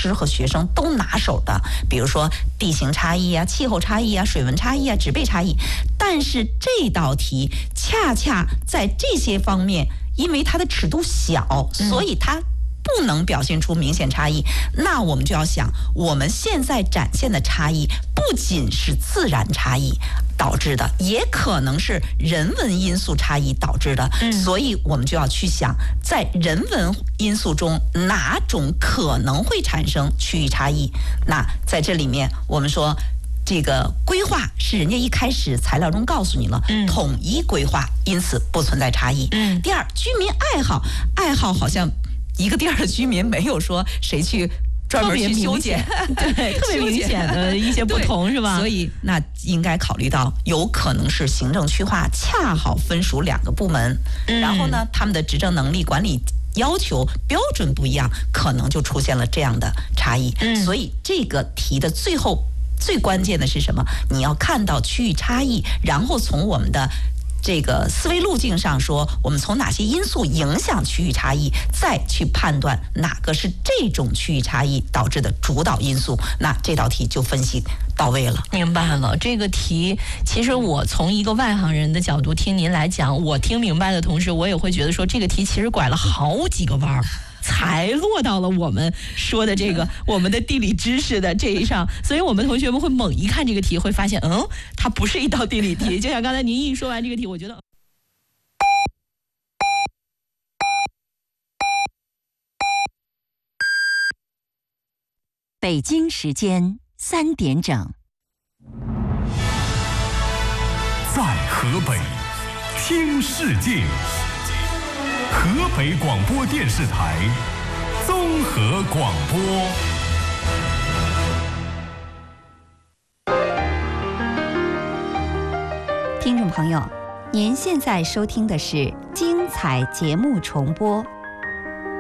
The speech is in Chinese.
师和学生都拿手的，比如说地形差异啊、气候差异啊、水文差异啊、植被差异。但是这道题恰恰在这些方面，因为它的尺度小，所以它不能表现出明显差异。那我们就要想，我们现在展现的差异不仅是自然差异导致的，也可能是人文因素差异导致的。所以我们就要去想，在人文因素中哪种可能会产生区域差异。那在这里面我们说，这个规划是人家一开始材料中告诉你了，统一规划，因此不存在差异。第二，居民爱好好像一个地儿的居民没有说谁去专门去修剪， 对，特别明显的一些不同是吧？ 所以那应该考虑到，有可能是行政区划恰好分属两个部门，然后呢，他们的执政能力、管理要求标准不一样，可能就出现了这样的差异。所以这个题的最后最关键的是什么？你要看到区域差异，然后从我们的这个思维路径上说，我们从哪些因素影响区域差异，再去判断哪个是这种区域差异导致的主导因素，那这道题就分析到位了。 明白了，这个题其实我从一个外行人的角度听您来讲，我听明白的同时，我也会觉得说这个题其实拐了好几个弯儿。才落到了我们说的这个我们的地理知识的这一上，所以我们同学们会猛一看这个题，会发现，它不是一道地理题。就像刚才您一说完这个题，我觉得。 北京时间3点整， 在河北听世界。河北广播电视台综合广播。 听众朋友，您现在收听的是精彩节目重播。